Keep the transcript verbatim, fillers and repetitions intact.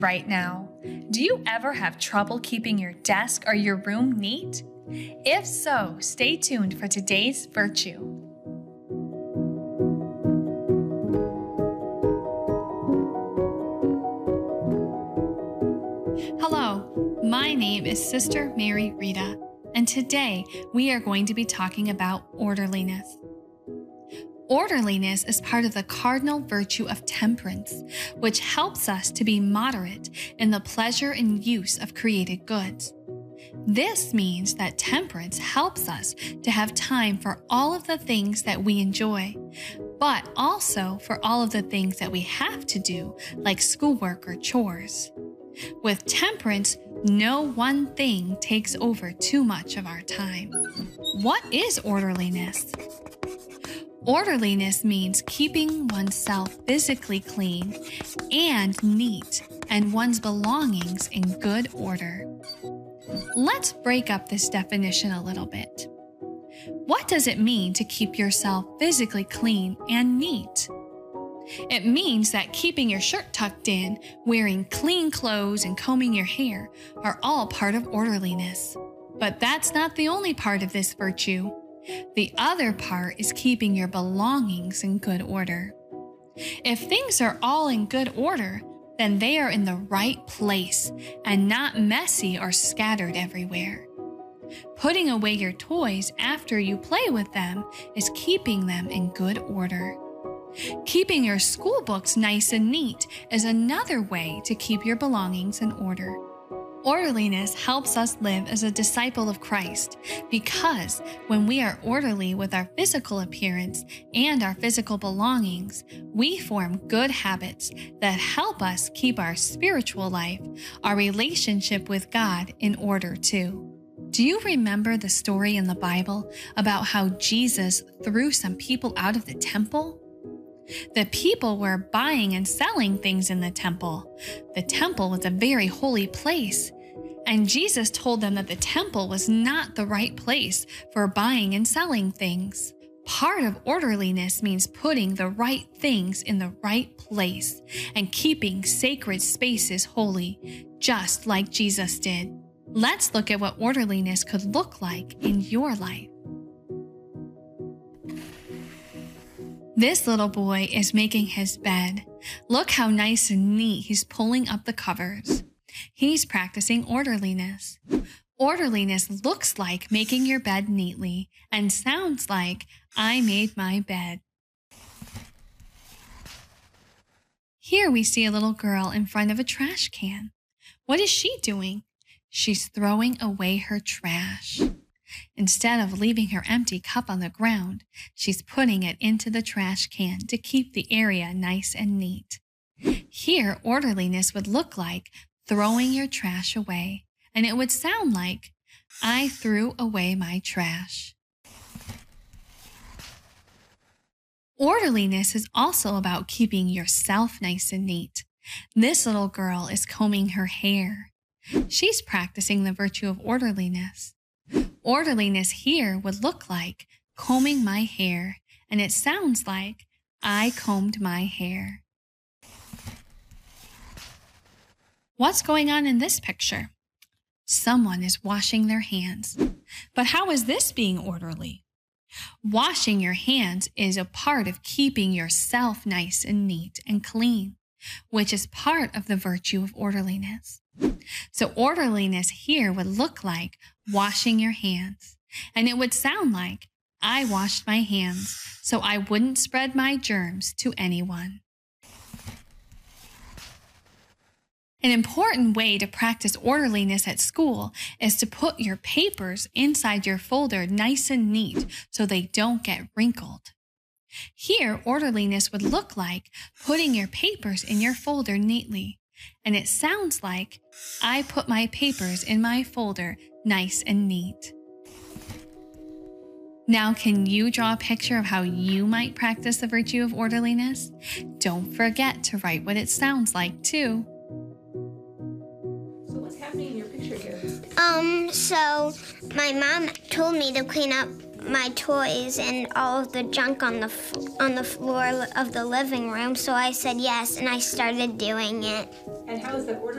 right now. Do you ever have trouble keeping your desk or your room neat? If so, stay tuned for today's virtue. Hello, my name is Sister Mary Rita, and today we are going to be talking about orderliness. Orderliness is part of the cardinal virtue of temperance, which helps us to be moderate in the pleasure and use of created goods. This means that temperance helps us to have time for all of the things that we enjoy, but also for all of the things that we have to do, like schoolwork or chores. With temperance, no one thing takes over too much of our time. What is orderliness? Orderliness means keeping oneself physically clean and neat and one's belongings in good order. Let's break up this definition a little bit. What does it mean to keep yourself physically clean and neat? It means that keeping your shirt tucked in, wearing clean clothes, and combing your hair are all part of orderliness. But that's not the only part of this virtue. The other part is keeping your belongings in good order. If things are all in good order, then they are in the right place and not messy or scattered everywhere. Putting away your toys after you play with them is keeping them in good order. Keeping your school books nice and neat is another way to keep your belongings in order. Orderliness helps us live as a disciple of Christ because when we are orderly with our physical appearance and our physical belongings, we form good habits that help us keep our spiritual life, our relationship with God, in order too. Do you remember the story in the Bible about how Jesus threw some people out of the temple? The people were buying and selling things in the temple. The temple was a very holy place, and Jesus told them that the temple was not the right place for buying and selling things. Part of orderliness means putting the right things in the right place and keeping sacred spaces holy, just like Jesus did. Let's look at what orderliness could look like in your life. This little boy is making his bed. Look how nice and neat he's pulling up the covers. He's practicing orderliness. Orderliness looks like making your bed neatly and sounds like, I made my bed. Here we see a little girl in front of a trash can. What is she doing? She's throwing away her trash. Instead of leaving her empty cup on the ground, she's putting it into the trash can to keep the area nice and neat. Here, orderliness would look like throwing your trash away, and it would sound like, I threw away my trash. Orderliness is also about keeping yourself nice and neat. This little girl is combing her hair. She's practicing the virtue of orderliness. Orderliness here would look like combing my hair, and it sounds like I combed my hair. What's going on in this picture? Someone is washing their hands. But how is this being orderly? Washing your hands is a part of keeping yourself nice and neat and clean, which is part of the virtue of orderliness. So orderliness here would look like washing your hands, and it would sound like, I washed my hands so I wouldn't spread my germs to anyone. An important way to practice orderliness at school is to put your papers inside your folder nice and neat so they don't get wrinkled. Here, orderliness would look like putting your papers in your folder neatly, and it sounds like, I put my papers in my folder nice and neat. Now, can you draw a picture of how you might practice the virtue of orderliness? Don't forget to write what it sounds like, too. So what's happening in your picture here? Um, so my mom told me to clean up my toys and all of the junk on the f- on the floor of the living room, so I said yes, and I started doing it. And how is that order?